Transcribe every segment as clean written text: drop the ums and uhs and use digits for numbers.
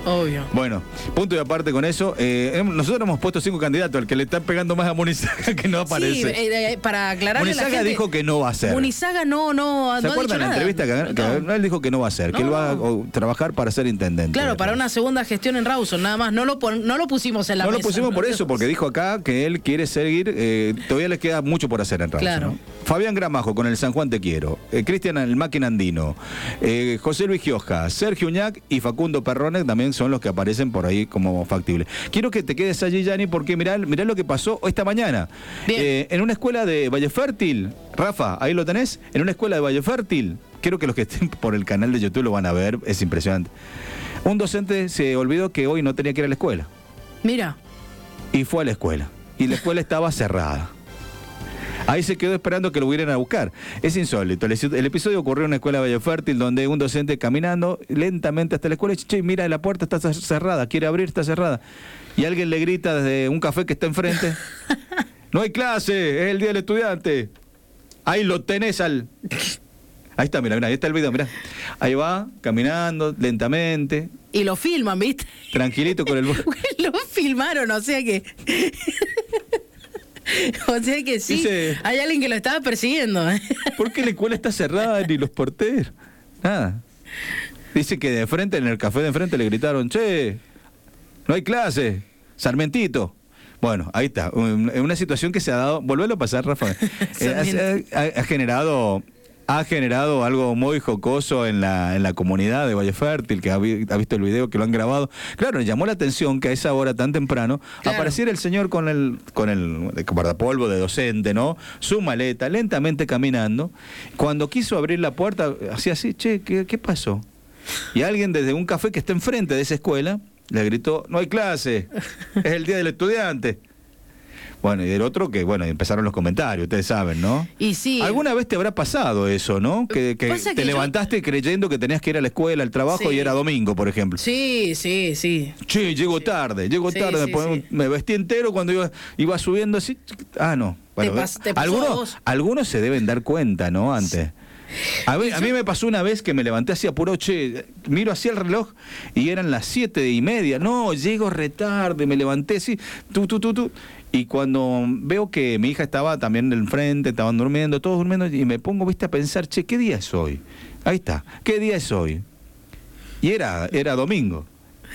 Obvio. Bueno, punto y aparte con eso. Nosotros hemos puesto 5 candidatos. El que le está pegando más a Munizaga que no aparece. Sí, para aclararle a la Munizaga gente, dijo que no va a ser. Munizaga no ¿Se acuerdan la entrevista que él dijo que no va a ser? Que él va a trabajar para ser intendente. Claro, para una segunda gestión en Rawson, nada más. No lo pusimos en la mesa. No lo pusimos por eso, porque dijo acá que él quiere seguir. Todavía le queda mucho por hacer en Rawson. Claro. ¿no? Fabián Gramajo con el San Juan Te Quiero. Cristian el Máquina Andino. José Luis Gioja. Sergio Uñac y Facundo Perrone también son los que aparecen por ahí como factibles. Quiero que te quedes allí, Yanni, porque mirá lo que pasó esta mañana. En una escuela de Valle Fértil, Rafa, ahí lo tenés, en una escuela de Valle Fértil, creo que los que estén por el canal de YouTube lo van a ver, es impresionante. Un docente se olvidó que hoy no tenía que ir a la escuela. Mira. Y fue a la escuela. Y la escuela estaba cerrada. Ahí se quedó esperando que lo hubieran a buscar. Es insólito. El episodio ocurrió en una escuela de Valle Fértil donde un docente caminando lentamente hasta la escuela dice, che, mira, la puerta está cerrada, quiere abrir, está cerrada. Y alguien le grita desde un café que está enfrente, no hay clase, es el día del estudiante. Ahí lo tenés al... Ahí está, mira, ahí está el video, mira. Ahí va, caminando lentamente. Y lo filman, ¿viste? Tranquilito con el... Lo filmaron, o sea que... O sea que sí, dice, hay alguien que lo estaba persiguiendo. ¿Por qué la escuela está cerrada ni los porteros? Nada. Dice que de frente, en el café de enfrente le gritaron, che, no hay clase, Sarmentito. Bueno, ahí está, una situación que se ha dado, volverlo a pasar, Rafa, ha generado algo muy jocoso en la comunidad de Valle Fértil, que ha visto el video, que lo han grabado. Claro, le llamó la atención que a esa hora tan temprano apareciera el señor con el guardapolvo de docente, ¿no? Su maleta, lentamente caminando. Cuando quiso abrir la puerta, hacía así, che, ¿qué pasó? Y alguien desde un café que está enfrente de esa escuela le gritó, no hay clase, es el día del estudiante. Bueno, y del otro que, bueno, empezaron los comentarios, ustedes saben, ¿no? Y sí. ¿Alguna vez te habrá pasado eso, no? Que te levantaste creyendo que tenías que ir a la escuela, al trabajo, y era domingo, por ejemplo. Sí. Che, llego tarde, me vestí entero cuando iba subiendo así. Ah, no. Bueno, ¿Te pasó algunos se deben dar cuenta, ¿no? Antes. A mí me pasó una vez que me levanté así apurado, che, miro hacia el reloj y eran las 7:30. No, llego retarde, me levanté así, y cuando veo que mi hija estaba también enfrente, estaban durmiendo, todos durmiendo, y me pongo, viste, a pensar, che, ¿qué día es hoy? Ahí está, ¿qué día es hoy? Y era domingo,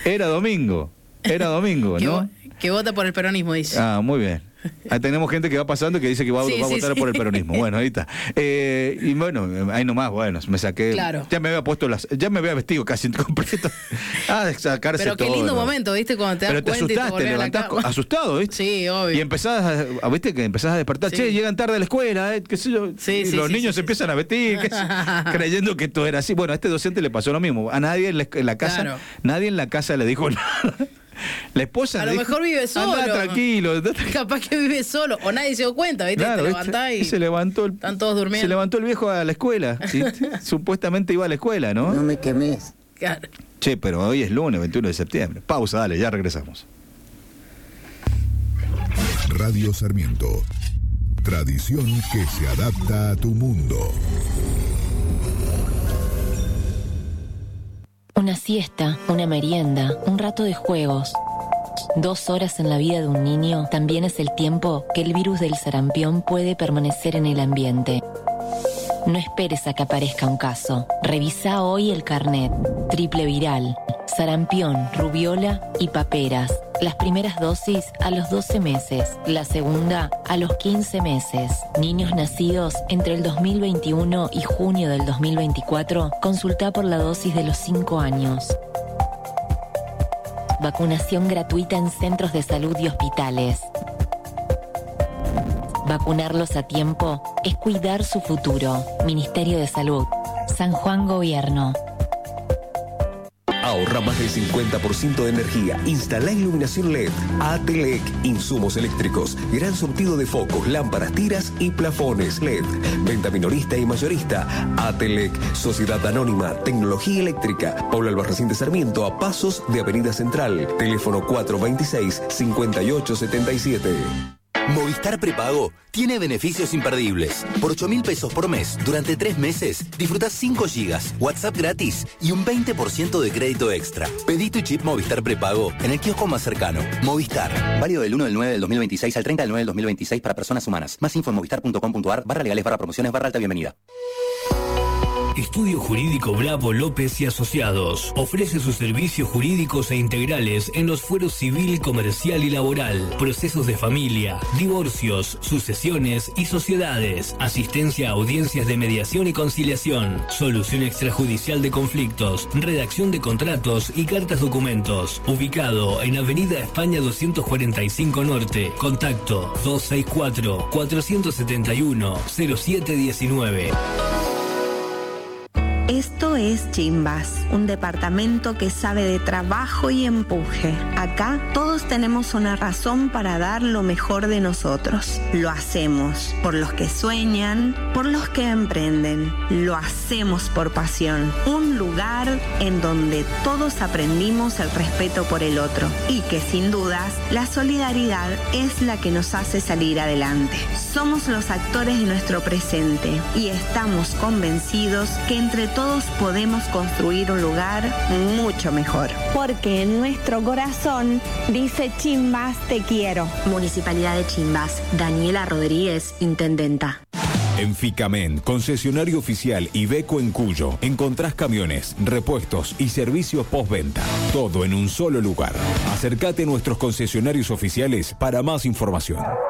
¿no? Que vota por el peronismo, dice. Ah, muy bien. Ahí tenemos gente que va pasando que dice que va a votar por el peronismo. Bueno, ahí está. Y bueno, ahí nomás, bueno, me saqué. Claro. Ya me había vestido casi completo. Sacarse todo. Pero qué lindo momento, ¿viste? Cuando te das cuenta. Pero te asustaste, te levantás asustado, ¿viste? Sí, obvio. Y empezás ¿viste? Que empezás a despertar. Che, llegan tarde a la escuela, qué sé yo. Y los niños se empiezan a vestir, creyendo que todo era así. Bueno, a este docente le pasó lo mismo. A nadie en la casa, nadie en la casa le dijo nada. La esposa a lo mejor vive solo. Anda tranquilo. Capaz que vive solo. O nadie se dio cuenta, ¿viste? Claro, te levantás y se levantó están todos durmiendo. Se levantó el viejo a la escuela. Supuestamente iba a la escuela, ¿no? No me quemes. Claro. Che, pero hoy es lunes, 21 de septiembre. Pausa, dale, ya regresamos. Radio Sarmiento. Tradición que se adapta a tu mundo. Una siesta, una merienda, un rato de juegos. 2 horas en la vida de un niño también es el tiempo que el virus del sarampión puede permanecer en el ambiente. No esperes a que aparezca un caso. Revisa hoy el carnet. Triple viral, sarampión, rubiola y paperas. Las primeras dosis a los 12 meses, la segunda a los 15 meses. Niños nacidos entre el 2021 y junio del 2024, consulta por la dosis de los 5 años. Vacunación gratuita en centros de salud y hospitales. Vacunarlos a tiempo es cuidar su futuro. Ministerio de Salud. San Juan Gobierno. Ahorra más del 50% de energía. Instala iluminación LED. ATLEC. Insumos eléctricos. Gran surtido de focos, lámparas, tiras y plafones LED. Venta minorista y mayorista. ATLEC. Sociedad Anónima. Tecnología Eléctrica. Paula Albarracín de Sarmiento, a pasos de Avenida Central. Teléfono 426-5877. Movistar Prepago tiene beneficios imperdibles. Por 8.000 pesos por mes, durante 3 meses, disfrutás 5 gigas, WhatsApp gratis y un 20% de crédito extra. Pedí tu chip Movistar Prepago en el kiosco más cercano. Movistar. Válido del 1/9/2026 al 30/9/2026 para personas humanas. Más info en movistar.com.ar/legales/promociones/alta bienvenida. Estudio Jurídico Bravo López y Asociados ofrece sus servicios jurídicos e integrales en los fueros civil, comercial y laboral, procesos de familia, divorcios, sucesiones y sociedades, asistencia a audiencias de mediación y conciliación, solución extrajudicial de conflictos, redacción de contratos y cartas documentos. Ubicado en Avenida España 245 Norte. Contacto 264-471-0719. Esto es Chimbas, un departamento que sabe de trabajo y empuje. Acá todos tenemos una razón para dar lo mejor de nosotros. Lo hacemos por los que sueñan, por los que emprenden. Lo hacemos por pasión. Un lugar en donde todos aprendimos el respeto por el otro y que sin dudas la solidaridad es la que nos hace salir adelante. Somos los actores de nuestro presente y estamos convencidos que entre todos podemos construir un lugar mucho mejor. Porque en nuestro corazón dice Chimbas te quiero. Municipalidad de Chimbas. Daniela Rodríguez, intendenta. En Ficamen, concesionario oficial Iveco en Cuyo, encontrás camiones, repuestos y servicios postventa. Todo en un solo lugar. Acércate a nuestros concesionarios oficiales para más información.